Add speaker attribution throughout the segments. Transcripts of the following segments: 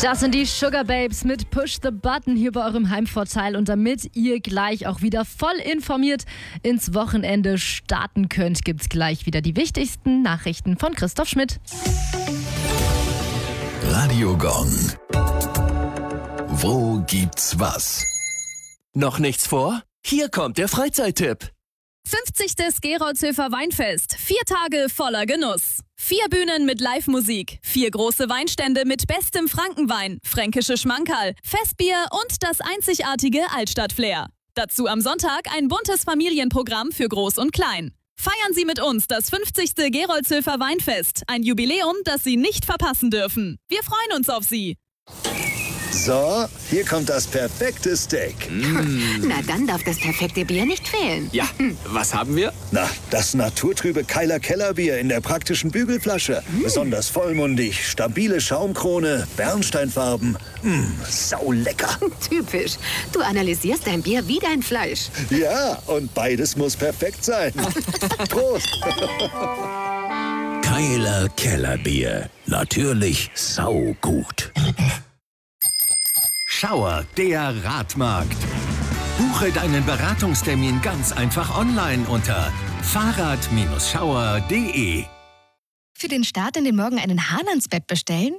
Speaker 1: Das sind die Sugar Babes mit Push the Button hier bei eurem Heimvorteil. Und damit ihr gleich auch wieder voll informiert ins Wochenende starten könnt, gibt's gleich wieder die wichtigsten Nachrichten von Christoph Schmidt.
Speaker 2: Radio Gong. Wo gibt's was?
Speaker 3: Noch nichts vor? Hier kommt der Freizeittipp.
Speaker 4: 50. Geroldshöfer Weinfest. 4 Tage voller Genuss. 4 Bühnen mit Live-Musik, 4 große Weinstände mit bestem Frankenwein, fränkische Schmankerl, Festbier und das einzigartige Altstadt-Flair. Dazu am Sonntag ein buntes Familienprogramm für Groß und Klein. Feiern Sie mit uns das 50. Geroldshöfer Weinfest. Ein Jubiläum, das Sie nicht verpassen dürfen. Wir freuen uns auf Sie.
Speaker 5: So, hier kommt das perfekte Steak.
Speaker 6: Na, dann darf das perfekte Bier nicht fehlen.
Speaker 3: Ja, was haben wir?
Speaker 5: Na, das naturtrübe Keiler Kellerbier in der praktischen Bügelflasche. Besonders vollmundig, stabile Schaumkrone, Bernsteinfarben. Saulecker.
Speaker 6: Typisch. Du analysierst dein Bier wie dein Fleisch.
Speaker 5: Ja, und beides muss perfekt sein. Prost.
Speaker 2: Keiler Kellerbier. Natürlich saugut. Schauer, der Radmarkt. Buche deinen Beratungstermin ganz einfach online unter fahrrad-schauer.de.
Speaker 7: Für den Start in den Morgen einen Hahn ans Bett bestellen?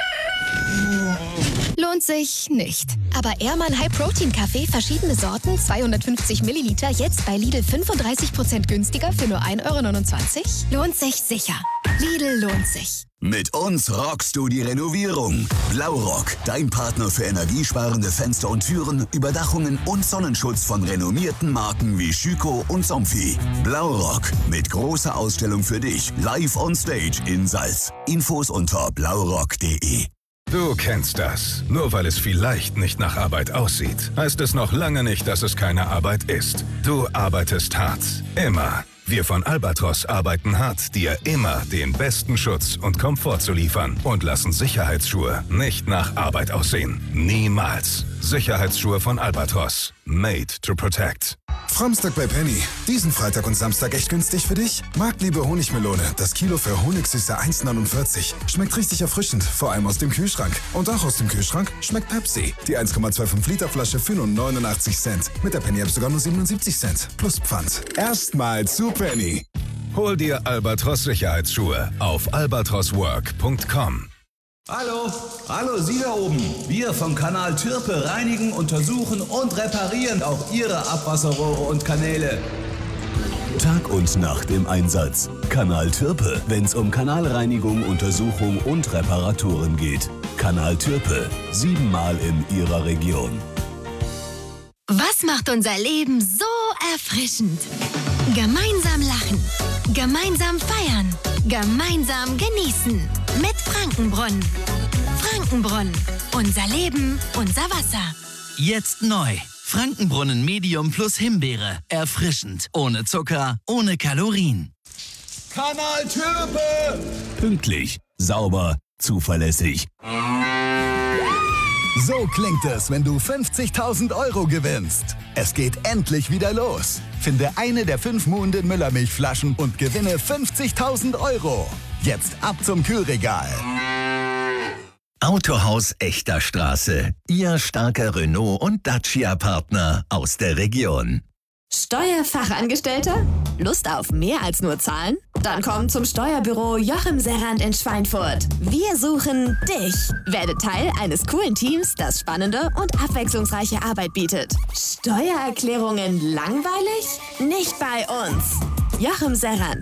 Speaker 7: Lohnt sich nicht. Aber Ehrmann High Protein Kaffee, verschiedene Sorten, 250 Milliliter, jetzt bei Lidl 35% günstiger für nur 1,29 €? Lohnt sich sicher. Lidl lohnt sich.
Speaker 2: Mit uns rockst du die Renovierung. Blaurock, dein Partner für energiesparende Fenster und Türen, Überdachungen und Sonnenschutz von renommierten Marken wie Schüco und Somfy. Blaurock, mit großer Ausstellung für dich, live on stage in Salz. Infos unter blaurock.de.
Speaker 8: Du kennst das. Nur weil es vielleicht nicht nach Arbeit aussieht, heißt es noch lange nicht, dass es keine Arbeit ist. Du arbeitest hart. Immer. Wir von Albatros arbeiten hart, dir immer den besten Schutz und Komfort zu liefern und lassen Sicherheitsschuhe nicht nach Arbeit aussehen. Niemals. Sicherheitsschuhe von Albatros. Made to protect.
Speaker 9: Framstag bei Penny. Diesen Freitag und Samstag echt günstig für dich? Marktliebe Honigmelone. Das Kilo für Honigsüße 1,49. Schmeckt richtig erfrischend, vor allem aus dem Kühlschrank. Und auch aus dem Kühlschrank schmeckt Pepsi. Die 1,25 Liter Flasche für nur 89 Cent. Mit der Penny App sogar nur 77 Cent. Plus Pfand. Erstmal zu Penny.
Speaker 8: Hol dir Albatros Sicherheitsschuhe auf albatroswork.com.
Speaker 10: Hallo, Sie da oben. Wir vom Kanal Türpe reinigen, untersuchen und reparieren auch Ihre Abwasserrohre und Kanäle.
Speaker 2: Tag und Nacht im Einsatz. Kanal Türpe, wenn's um Kanalreinigung, Untersuchung und Reparaturen geht. Kanal Türpe, 7-mal in Ihrer Region.
Speaker 7: Was macht unser Leben so erfrischend? Gemeinsam lachen, gemeinsam feiern, gemeinsam genießen. Mit Frankenbrunnen. Frankenbrunnen. Unser Leben, unser Wasser.
Speaker 11: Jetzt neu. Frankenbrunnen Medium plus Himbeere. Erfrischend. Ohne Zucker, ohne Kalorien.
Speaker 10: Kanal Türpe!
Speaker 2: Pünktlich, sauber, zuverlässig.
Speaker 12: So klingt es, wenn du 50.000 € gewinnst. Es geht endlich wieder los. Finde eine der 5 Muhnden Müllermilchflaschen und gewinne 50.000 €. Jetzt ab zum Kühlregal.
Speaker 2: Autohaus Echter Straße. Ihr starker Renault- und Dacia-Partner aus der Region.
Speaker 13: Steuerfachangestellter? Lust auf mehr als nur Zahlen? Dann komm zum Steuerbüro Joachim Serrand in Schweinfurt. Wir suchen dich. Werde Teil eines coolen Teams, das spannende und abwechslungsreiche Arbeit bietet. Steuererklärungen langweilig? Nicht bei uns. Joachim Serrand,